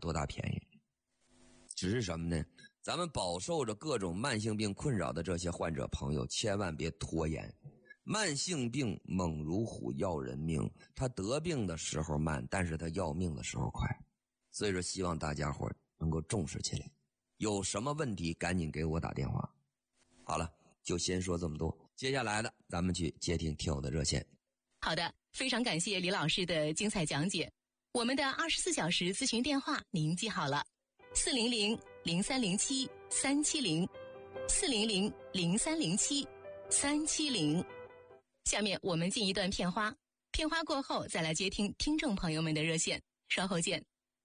多大便宜。只是什么呢？咱们饱受着各种慢性病困扰的这些患者朋友，千万别拖延。慢性病猛如虎，要人命。他得病的时候慢，但是他要命的时候快。所以说，希望大家伙能够重视起来。有什么问题，赶紧给我打电话。好了，就先说这么多。接下来的，咱们去接听听友的热线。 好的，非常感谢李老师的精彩讲解。我们的24小时咨询电话您记好了：400-0307-370，400-0307-370。下面我们进一段片花，片花过后再来接听听众朋友们的热线，稍后见。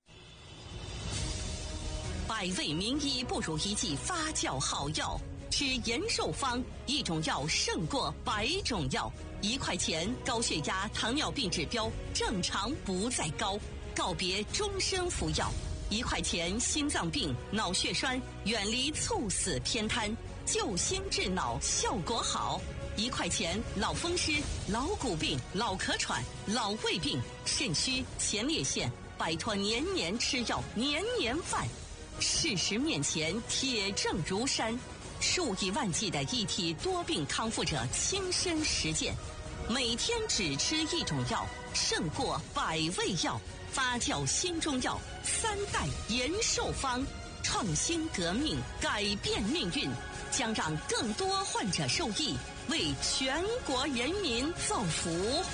百味名医不如一剂发酵好药，吃延寿方，一种药胜过100种药。1块钱高血压、糖尿病指标正常不再高，告别终身服药。1块钱心脏病、脑血栓，远离猝死偏瘫，救心治脑效果好。1块钱老风湿、老骨病、老咳喘、老胃病、肾虚、前列腺，摆脱年年吃药、年年犯。事实面前铁证如山，数以万计的一体多病康复者亲身实践，每天只吃一种药，胜过100味药。发酵新中药3代延寿方，创新革命，改变命运，将让更多患者受益，为全国人民造福。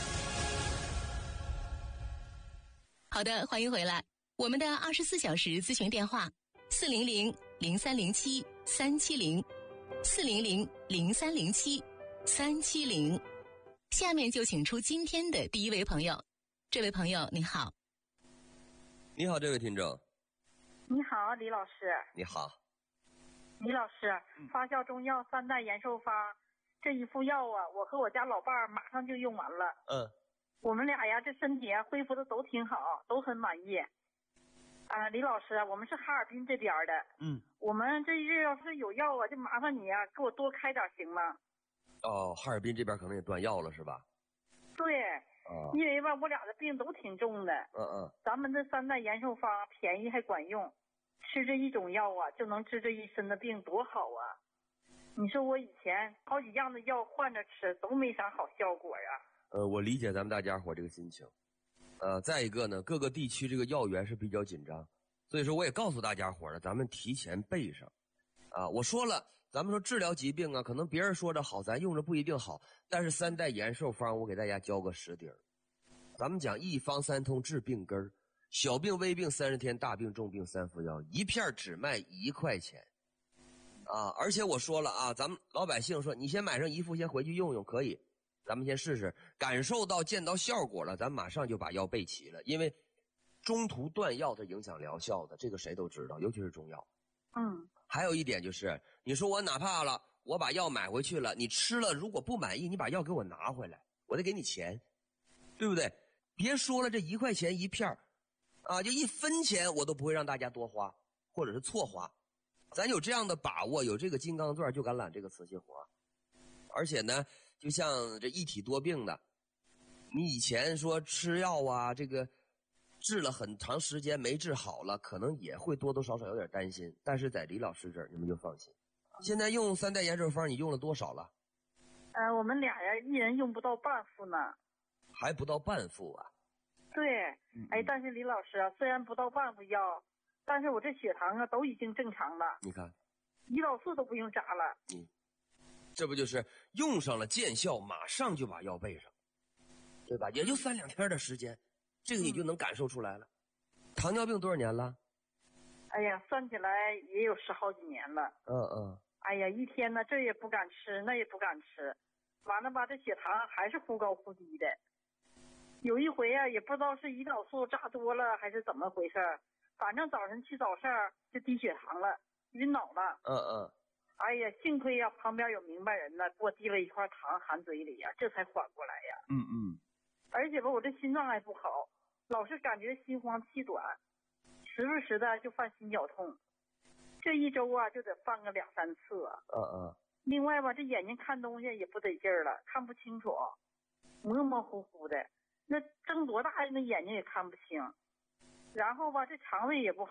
好的，欢迎回来。我们的24小时咨询电话：400-0307-370，400-0307-370。下面就请出今天的第一位朋友。这位朋友你好。 你好，这位听众。 你好，李老师。 你好。 李老师，发酵中药3代延寿方这一副药啊，我和我家老伴儿马上就用完了。我们俩呀，这身体啊恢复的都挺好，都很满意。李老师，我们是哈尔滨这边的。我们这日要是有药啊，就麻烦你啊，给我多开点行吗？ 哦，哈尔滨这边可能也断药了是吧？ 对。因为吧，我俩的病都挺重的。咱们这3代延寿方便宜还管用，吃这一种药啊，就能治这一身的病，多好啊！你说我以前好几样的药换着吃，都没啥好效果呀。 我理解咱们大家伙这个心情。再一个呢，各个地区这个药源是比较紧张，所以说我也告诉大家伙了，咱们提前备上。我说了，咱们说治疗疾病啊，可能别人说着好，咱用着不一定好，但是3代延寿方我给大家教个实底儿。咱们讲一方3通治病根儿，小病微病30天，大病重病3副药，一片只卖1块钱。而且我说了啊，咱们老百姓说你先买上1副先回去用用可以，咱们先试试，感受到见到效果了，咱马上就把药备齐了。因为中途断药它影响疗效的，这个谁都知道，尤其是中药。还有一点就是，你说我哪怕了，我把药买回去了，你吃了如果不满意，你把药给我拿回来，我得给你钱，对不对？别说了，这1块钱一片就1分钱我都不会让大家多花，或者是错花。咱有这样的把握，有这个金刚钻，就敢揽这个瓷器活。而且呢，就像这一体多病的，你以前说吃药啊，这个治了很长时间没治好了，可能也会多多少少有点担心，但是在李老师这儿你们就放心。现在用3代延寿方你用了多少了？ 我们俩呀，一人用不到半副呢。 还不到半副啊？ 对。但是李老师啊，虽然不到半副药，但是我这血糖啊都已经正常了。 你看胰岛素都不用扎了。 这不就是用上了见效，马上就把药备上，对吧？也就3-2天的时间，这个你就能感受出来了。糖尿病多少年了？ 哎呀，算起来也有10好几年了。哎呀，一天呢，这也不敢吃，那也不敢吃，完了吧，这血糖还是忽高忽低的。有一回啊，也不知道是胰岛素扎多了还是怎么回事，反正早晨去早市就低血糖了，晕脑了。哎呀，幸亏呀，旁边有明白人呢，给我递了一块糖含嘴里呀，这才缓过来呀。而且吧，我这心脏还不好，老是感觉心慌气短，时不时的就犯心绞痛，这一周啊就得犯个2-3次啊。另外吧，这眼睛看东西也不得劲儿了，看不清楚，模模糊糊的，那睁多大那眼睛也看不清。然后吧，这肠胃也不好。